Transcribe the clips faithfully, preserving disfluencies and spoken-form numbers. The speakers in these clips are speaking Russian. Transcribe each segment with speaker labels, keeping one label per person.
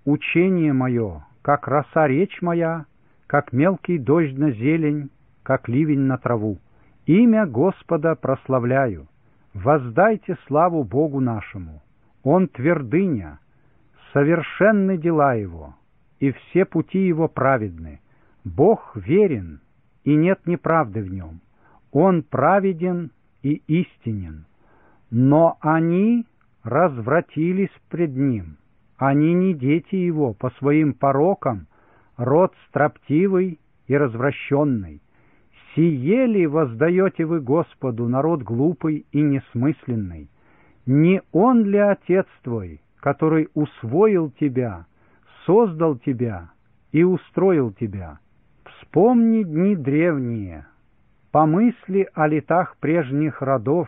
Speaker 1: учение мое, как роса речь моя, как мелкий дождь на зелень, как ливень на траву. Имя Господа прославляю. Воздайте славу Богу нашему. Он твердыня, совершенны дела Его, и все пути Его праведны. Бог верен, и нет неправды в Нем. Он праведен и истинен. Но они развратились пред Ним. Они не дети Его по своим порокам, род строптивый и развращенный. Сие ли воздаете вы Господу, народ глупый и несмысленный? Не Он ли Отец твой, который усвоил тебя, создал тебя и устроил тебя? Вспомни дни древние, помысли о летах прежних родов,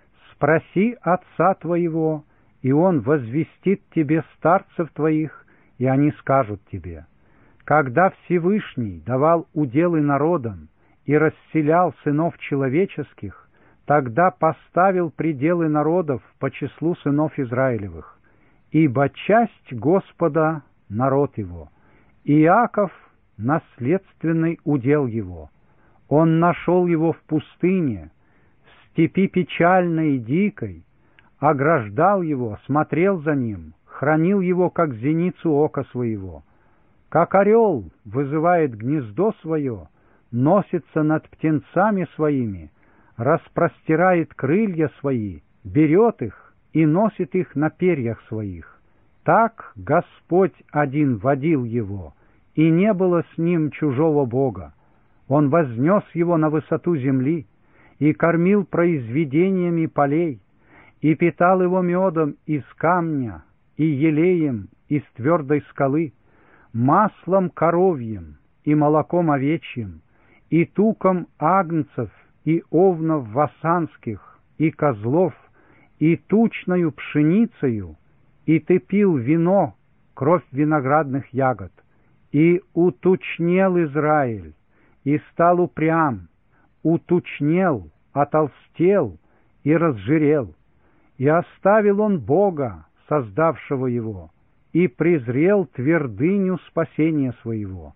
Speaker 1: спроси Отца твоего, и Он возвестит тебе старцев твоих, и они скажут тебе. Когда Всевышний давал уделы народам и расселял сынов человеческих, тогда поставил пределы народов по числу сынов Израилевых, ибо часть Господа — народ его, Иаков — наследственный удел его. Он нашел его в пустыне, в степи печальной и дикой, ограждал его, смотрел за ним, хранил его, как зеницу ока своего. Как орел вызывает гнездо свое, носится над птенцами своими, распростирает крылья свои, берет их и носит их на перьях своих. Так Господь один водил его, и не было с ним чужого Бога. Он вознес его на высоту земли и кормил произведениями полей, и питал его медом из камня, и елеем из твердой скалы, маслом коровьим и молоком овечьим, и туком агнцев, и овнов васанских, и козлов, и тучною пшеницею, и ты пил вино, кровь виноградных ягод. И утучнел Израиль, и стал упрям, утучнел, отолстел и разжирел. И оставил он Бога, создавшего его, и презрел твердыню спасения своего.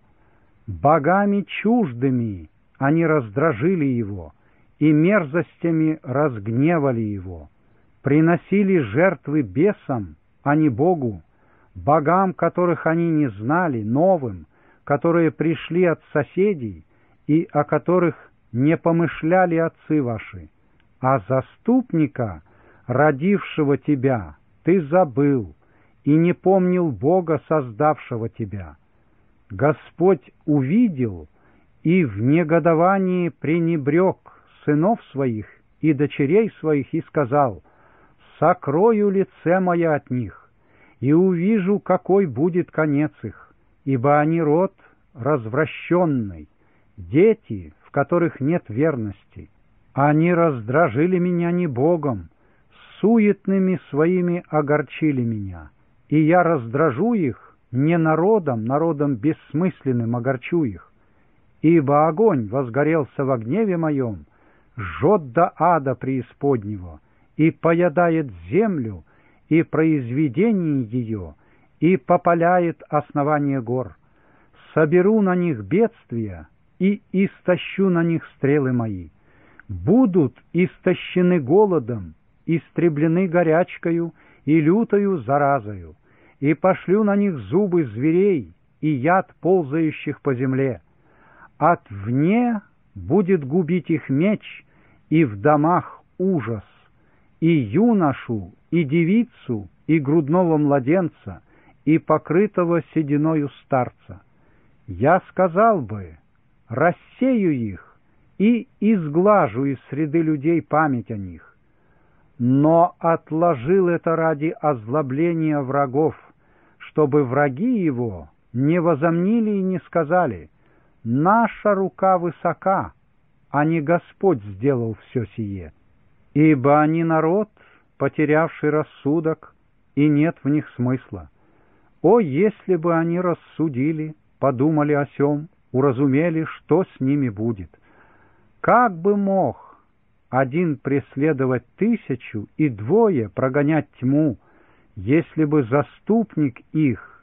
Speaker 1: Богами чуждыми они раздражили его, и мерзостями разгневали его. Приносили жертвы бесам, а не Богу, богам, которых они не знали, новым, которые пришли от соседей и о которых не помышляли отцы ваши. А заступника, родившего тебя, ты забыл и не помнил Бога, создавшего тебя. Господь увидел и в негодовании пренебрег сынов своих и дочерей своих и сказал: «Сокрою лице мое от них, и увижу, какой будет конец их, ибо они род развращенный, дети, в которых нет верности. Они раздражили меня не Богом, суетными своими огорчили меня, и я раздражу их не народом, народом бессмысленным огорчу их. Ибо огонь возгорелся во гневе моем, жжет до ада преисподнего, и поедает землю и произведение ее, и попаляет основание гор. Соберу на них бедствия и истощу на них стрелы мои. Будут истощены голодом, истреблены горячкою и лютою заразою, и пошлю на них зубы зверей и яд ползающих по земле. Отвне будет губить их меч, и в домах ужас, и юношу, и девицу, и грудного младенца, и покрытого сединою старца. Я сказал бы: рассею их и изглажу из среды людей память о них. Но отложил это ради озлобления врагов, чтобы враги его не возомнили и не сказали: наша рука высока, а не Господь сделал все сие. Ибо они народ, потерявший рассудок, и нет в них смысла. О, если бы они рассудили, подумали о сем, уразумели, что с ними будет! Как бы мог один преследовать тысячу и двое прогонять тьму, если бы заступник их